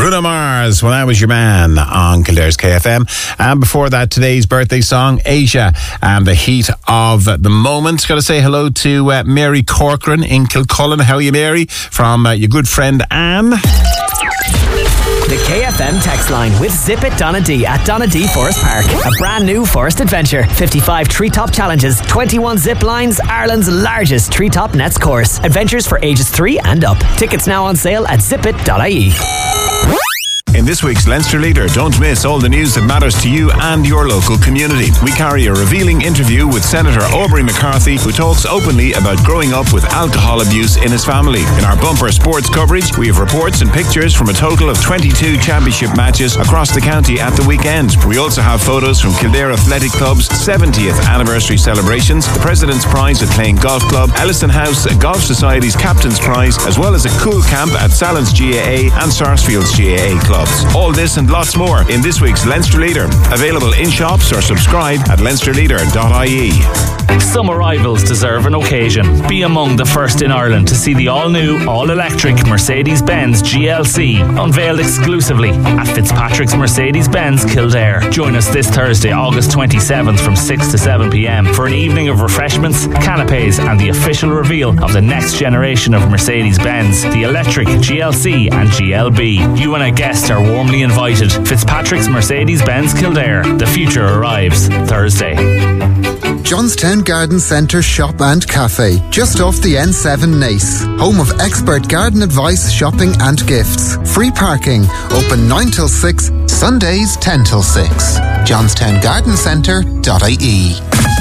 Bruno Mars, When I Was Your Man on Kildare's KFM. And before that, today's birthday song, Asia, and the heat of the moment. Got to say hello to Mary Corcoran in Kilcullen. How are you, Mary? From your good friend Anne. The KFM text line with Zip It Donna D at Donna D Forest Park. A brand new forest adventure. 55 treetop challenges, 21 zip lines, Ireland's largest treetop nets course. Adventures for ages 3 and up. Tickets now on sale at zipit.ie. In this week's Leinster Leader, don't miss all the news that matters to you and your local community. We carry a revealing interview with Senator Aubrey McCarthy, who talks openly about growing up with alcohol abuse in his family. In our bumper sports coverage, we have reports and pictures from a total of 22 championship matches across the county at the weekend. We also have photos from Kildare Athletic Club's 70th anniversary celebrations, the President's Prize at Clane Golf Club, Ellison House Golf Society's Captain's Prize, as well as a cool camp at Sallins GAA and Sarsfield's GAA clubs. All this and lots more in this week's Leinster Leader. Available in shops or subscribe at leinsterleader.ie. Some arrivals deserve an occasion. Be among the first in Ireland to see the all-new, all-electric Mercedes-Benz GLC unveiled exclusively at Fitzpatrick's Mercedes-Benz Kildare. Join us this Thursday, August 27th from 6 to 7 p.m. for an evening of refreshments, canapes and the official reveal of the next generation of Mercedes-Benz, the electric GLC and GLB. You and a guest are warmly invited. Fitzpatrick's Mercedes-Benz Kildare. The future arrives Thursday. Johnstown Garden Centre Shop and Cafe, just off the N7 Nace. Home of expert garden advice, shopping and gifts. Free parking, open 9 till 6, Sundays 10 till 6. johnstowngardencentre.ie.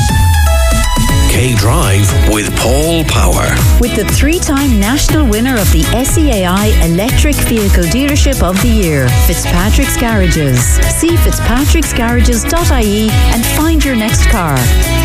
K-Drive with Paul Power. With the 3-time national winner of the SEAI Electric Vehicle Dealership of the Year, Fitzpatrick's Garages. See fitzpatricksgarages.ie and find your next car.